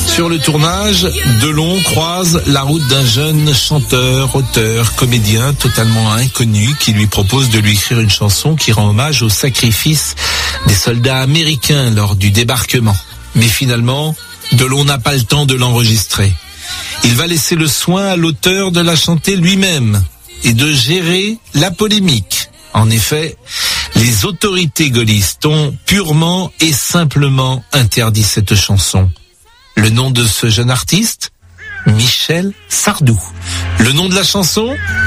Sur le tournage, Delon croise la route d'un jeune chanteur, auteur, comédien totalement inconnu qui lui propose de lui écrire une chanson qui rend hommage au sacrifice des soldats américains lors du débarquement. Mais finalement, Delon n'a pas le temps de l'enregistrer. Il va laisser le soin à l'auteur de la chanter lui-même et de gérer la polémique. En effet, les autorités gaullistes ont purement et simplement interdit cette chanson. Le nom de ce jeune artiste ? Michel Sardou. Le nom de la chanson ?